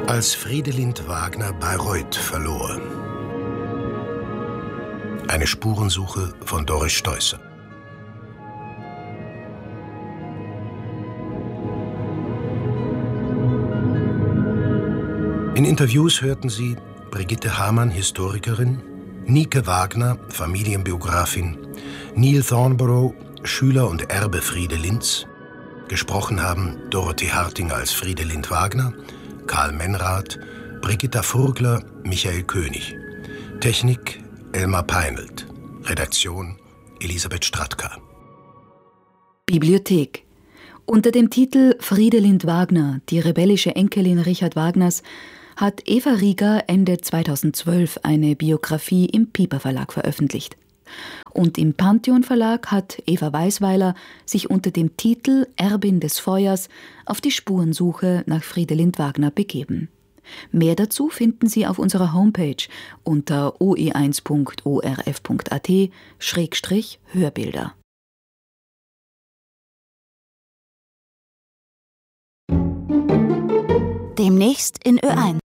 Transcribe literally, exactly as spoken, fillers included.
Als Fridelind Wagner Bayreuth verlor. Eine Spurensuche von Doris Steußer. In Interviews hörten Sie Brigitte Hamann, Historikerin, Nike Wagner, Familienbiografin, Neil Thornborough, Schüler und Erbe Fridelinds. Gesprochen haben Dorothee Hartinger als Fridelind Wagner, Karl Menrath, Brigitta Furgler, Michael König. Technik Elmar Peinelt. Redaktion Elisabeth Stratka. Bibliothek. Unter dem Titel Fridelind Wagner, die rebellische Enkelin Richard Wagners, hat Eva Rieger Ende zweitausendzwölf eine Biografie im Piper Verlag veröffentlicht. Und im Pantheon Verlag hat Eva Weisweiler sich unter dem Titel Erbin des Feuers auf die Spurensuche nach Fridelind Wagner begeben. Mehr dazu finden Sie auf unserer Homepage unter o e eins punkt o r f punkt a t Schrägstrich Hörbilder. Demnächst in Ö eins.